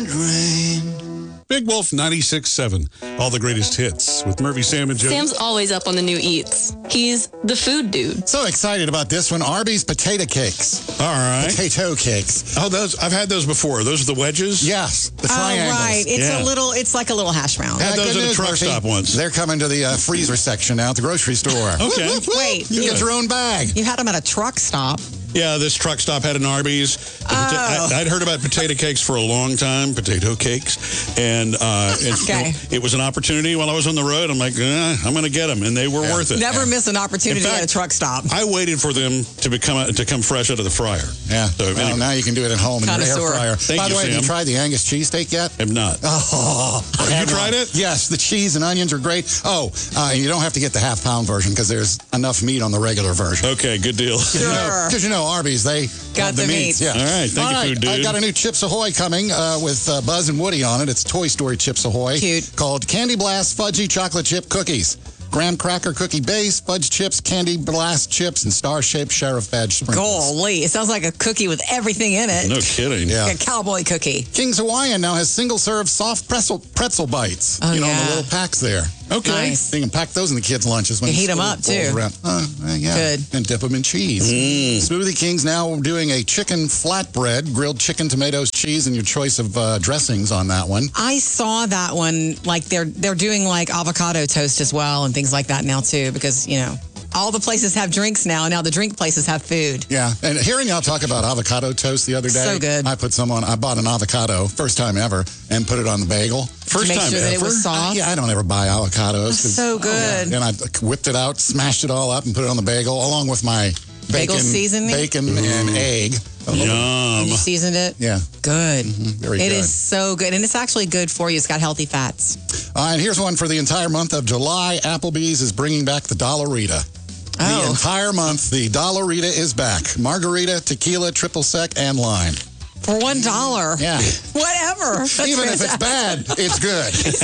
Big Wolf 96.7. All the greatest hits with Murphy, Sam, and Joe. Sam's always up on the new eats. He's the food dude. So excited about this one. Arby's potato cakes. All right. Potato cakes. Oh, those I've had those before. Those are the wedges? Yes. The triangles. Oh, right. It's like a little hash brown. Had those at a truck stop once. They're coming to the freezer section now at the grocery store. Okay. Wait. You get your own bag. You had them at a truck stop. Yeah, this truck stop had an Arby's. I'd heard about potato cakes for a long time, potato cakes. And it was an opportunity while I was on the road. I'm like, I'm going to get them. And they were worth it. Never miss an opportunity at a truck stop. I waited for them to come fresh out of the fryer. Yeah. So, anyway. Now you can do it at home in your air fryer. By the way, Sam. have you tried the Angus cheesesteak yet? Have not. Oh. Have you tried it? Yes. The cheese and onions are great. Oh, you don't have to get the half-pound version because there's enough meat on the regular version. Okay, good deal. Sure. Because Arby's, they got the meat. Yeah. All right. Thank you, food dude. I got a new Chips Ahoy coming with Buzz and Woody on it. It's Toy Story Chips Ahoy. Cute. Called Candy Blast Fudgy Chocolate Chip Cookies. Graham cracker cookie base, fudge chips, candy blast chips, and star-shaped sheriff badge sprinkles. Golly, it sounds like a cookie with everything in it. No kidding. Yeah. Like a cowboy cookie. King's Hawaiian now has single-serve soft pretzel bites. Oh, in the yeah. little packs there. Okay. Nice. You can pack those in the kids' lunches. When You heat them school up, rolls too. around. Yeah. Good. And dip them in cheese. Smoothie King's now doing a chicken flatbread, grilled chicken, tomatoes, cheese, and your choice of dressings on that one. I saw that one. Like they're doing like avocado toast as well and things like that now too, because all the places have drinks now, and now the drink places have food. Yeah, and hearing y'all talk about avocado toast the other day. So good. I bought an avocado, first time ever, and put it on the bagel. First Make time sure ever? that it was soft. I don't ever buy avocados. So good. And I whipped it out, smashed it all up, and put it on the bagel, along with my Bagel seasoning? bacon and egg. Yum. And you seasoned it? Yeah. Good. Very good. It is so good. And it's actually good for you. It's got healthy fats. And here's one for the entire month of July. Applebee's is bringing back the Dollarita. The entire month, the Dollarita is back. Margarita, tequila, triple sec, and lime. For $1. Yeah. Whatever. That's Even if it's fantastic. bad, it's good. It's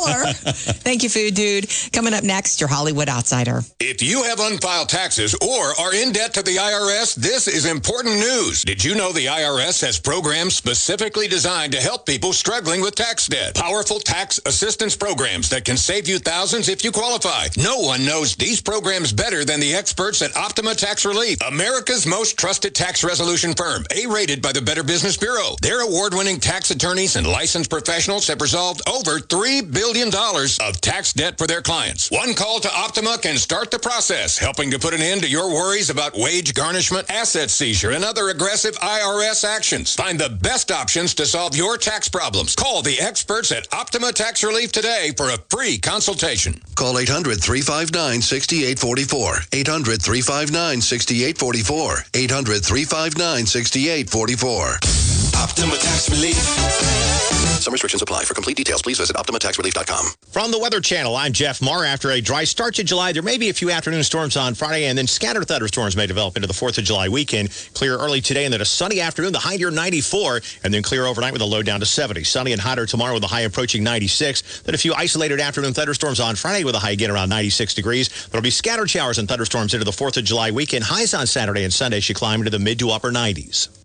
$1. Thank you, Food Dude. Coming up next, your Hollywood Outsider. If you have unfiled taxes or are in debt to the IRS, this is important news. Did you know the IRS has programs specifically designed to help people struggling with tax debt? Powerful tax assistance programs that can save you thousands if you qualify. No one knows these programs better than the experts at Optima Tax Relief, America's most trusted tax resolution firm, A-rated by the Better Business Bureau. Their award-winning tax attorneys and licensed professionals have resolved over $3 billion of tax debt for their clients. One call to Optima can start the process, helping to put an end to your worries about wage garnishment, asset seizure, and other aggressive IRS actions. Find the best options to solve your tax problems. Call the experts at Optima Tax Relief today for a free consultation. Call 800-359-6844. 800-359-6844. 800-359-6844. Optima Tax Relief. Some restrictions apply. For complete details, please visit OptimaTaxRelief.com. From the Weather Channel, I'm Jeff Marr. After a dry start to July, there may be a few afternoon storms on Friday, and then scattered thunderstorms may develop into the 4th of July weekend. Clear early today, and then a sunny afternoon, the high near 94, and then clear overnight with a low down to 70. Sunny and hotter tomorrow with a high approaching 96. Then a few isolated afternoon thunderstorms on Friday with a high again around 96 degrees. There will be scattered showers and thunderstorms into the 4th of July weekend. Highs on Saturday and Sunday should climb into the mid to upper 90s.